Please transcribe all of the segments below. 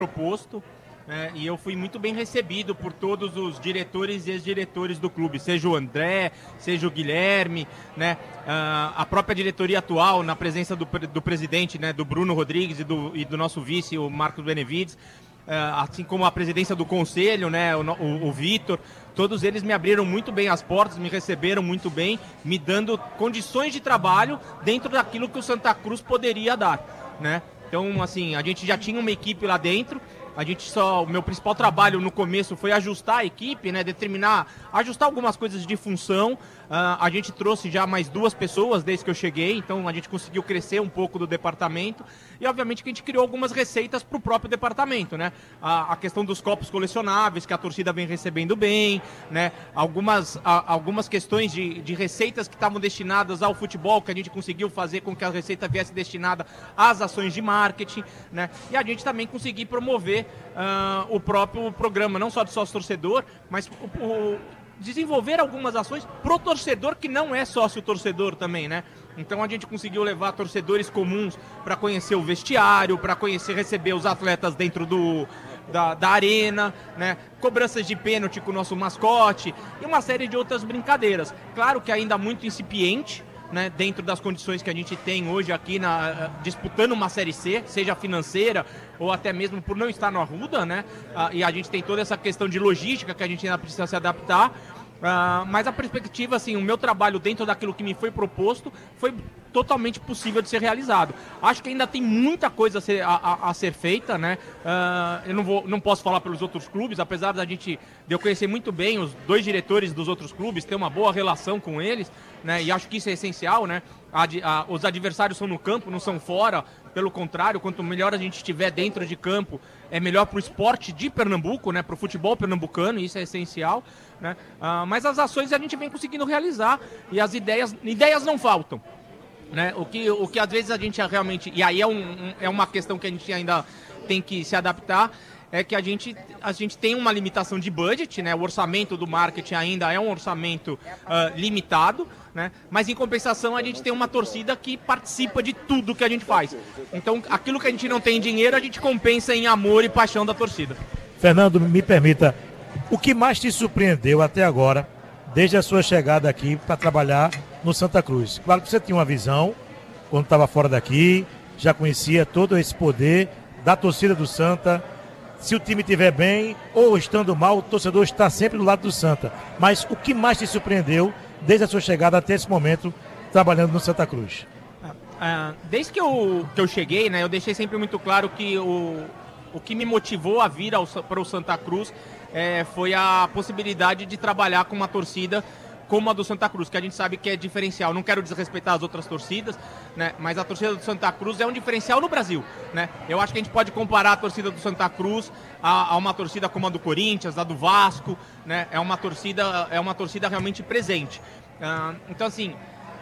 proposto, e eu fui muito bem recebido por todos os diretores e ex-diretores do clube, seja o André, seja o Guilherme, né, a própria diretoria atual, na presença do presidente, né, do Bruno Rodrigues e do nosso vice, o Marcos Benevides, assim como a presidência do conselho, né, o Vitor, todos eles me abriram muito bem as portas, me receberam muito bem, me dando condições de trabalho dentro daquilo que o Santa Cruz poderia dar, né? Então, assim, a gente já tinha uma equipe lá dentro, o meu principal trabalho no começo foi ajustar a equipe, né, ajustar algumas coisas de função. A gente trouxe já mais 2 pessoas desde que eu cheguei, então a gente conseguiu crescer um pouco do departamento e obviamente que a gente criou algumas receitas para o próprio departamento, né? A questão dos copos colecionáveis, que a torcida vem recebendo bem, né? Algumas questões de receitas que estavam destinadas ao futebol, que a gente conseguiu fazer com que a receita viesse destinada às ações de marketing, né? E a gente também conseguiu promover o próprio programa, não só de sócio-torcedor, mas desenvolver algumas ações pro torcedor que não é sócio-torcedor também, né? Então a gente conseguiu levar torcedores comuns para conhecer o vestiário, para receber os atletas dentro da arena, né? Cobranças de pênalti com o nosso mascote e uma série de outras brincadeiras. Claro que ainda muito incipiente, né, dentro das condições que a gente tem hoje aqui disputando uma Série C, seja financeira ou até mesmo por não estar no Arruda, né? E a gente tem toda essa questão de logística que a gente ainda precisa se adaptar. Mas a perspectiva, assim, o meu trabalho dentro daquilo que me foi proposto foi totalmente possível de ser realizado. Acho que ainda tem muita coisa a ser feita, né? Eu não posso falar pelos outros clubes, apesar de eu conhecer muito bem os 2 diretores dos outros clubes, ter uma boa relação com eles, né? E acho que isso é essencial, né? Os adversários são no campo, não são fora. Pelo contrário, quanto melhor a gente estiver dentro de campo, é melhor para o esporte de Pernambuco, né? Para o futebol pernambucano, isso é essencial, né? Mas as ações a gente vem conseguindo realizar e as ideias não faltam, né? O que às vezes a gente realmente... E aí é uma questão que a gente ainda tem que se adaptar, é que a gente tem uma limitação de budget, né? O orçamento do marketing ainda é um orçamento limitado, né? Mas em compensação a gente tem uma torcida que participa de tudo que a gente faz. Então aquilo que a gente não tem em dinheiro, a gente compensa em amor e paixão da torcida. Fernando, me permita, o que mais te surpreendeu até agora, desde a sua chegada aqui para trabalhar no Santa Cruz? Claro que você tinha uma visão, quando estava fora daqui, já conhecia todo esse poder da torcida do Santa. Se o time estiver bem ou estando mal, o torcedor está sempre do lado do Santa. Mas o que mais te surpreendeu desde a sua chegada até esse momento, trabalhando no Santa Cruz? Desde que eu cheguei, né, eu deixei sempre muito claro que o que me motivou a vir para o Santa Cruz foi a possibilidade de trabalhar com uma torcida como a do Santa Cruz, que a gente sabe que é diferencial. Não quero desrespeitar as outras torcidas, né? Mas a torcida do Santa Cruz é um diferencial no Brasil, né? Eu acho que a gente pode comparar a torcida do Santa Cruz a uma torcida como a do Corinthians, a do Vasco, né? É uma torcida realmente presente. Então, assim,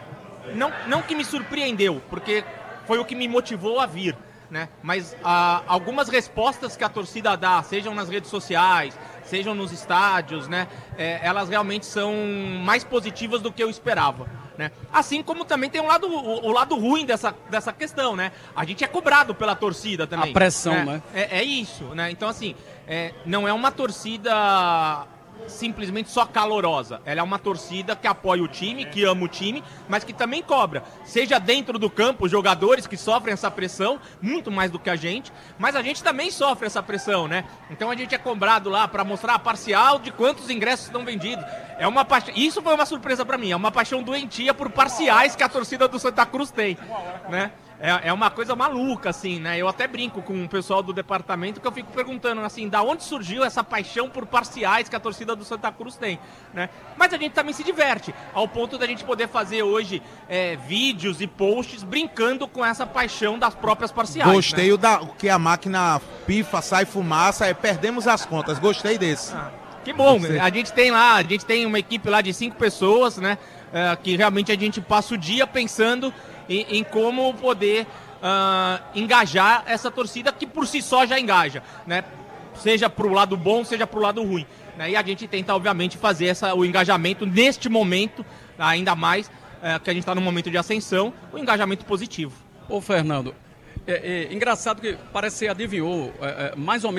não que me surpreendeu, porque foi o que me motivou a vir, né? Mas algumas respostas que a torcida dá, sejam nas redes sociais, sejam nos estádios, né? Elas realmente são mais positivas do que eu esperava, né? Assim como também tem o lado ruim dessa questão, né? A gente é cobrado pela torcida também. A pressão, né? É isso, né? Então, assim, não é uma torcida simplesmente só calorosa. Ela é uma torcida que apoia o time, que ama o time, mas que também cobra. Seja dentro do campo, os jogadores que sofrem essa pressão, muito mais do que a gente, mas a gente também sofre essa pressão, né? Então a gente é cobrado lá para mostrar a parcial de quantos ingressos estão vendidos. Isso foi uma surpresa para mim, é uma paixão doentia por parciais que a torcida do Santa Cruz tem, né? É uma coisa maluca, assim, né? Eu até brinco com o pessoal do departamento que eu fico perguntando, assim, da onde surgiu essa paixão por parciais que a torcida do Santa Cruz tem, né? Mas a gente também se diverte, ao ponto da gente poder fazer hoje vídeos e posts brincando com essa paixão das próprias parciais. Gostei, né? Que a máquina pifa, sai fumaça, perdemos as contas. Gostei desse. Que bom, a gente tem uma equipe lá de 5 pessoas, né? Que realmente a gente passa o dia pensando em como poder engajar essa torcida que por si só já engaja, né? Seja pro lado bom, seja pro lado ruim, né? E a gente tenta, obviamente, fazer o engajamento neste momento, ainda mais que a gente está num momento de ascensão, o engajamento positivo. Ô, Fernando, Engraçado que parece que você adivinhou mais ou menos